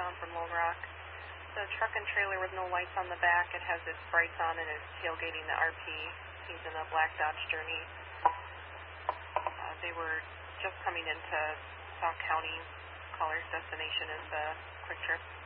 calling from Lone Rock. The truck and trailer with no lights on the back. It has its brights on and is tailgating the RP. He's in a black Dodge Journey. They were just coming into Sauk County. Caller's destination is Quick Trip.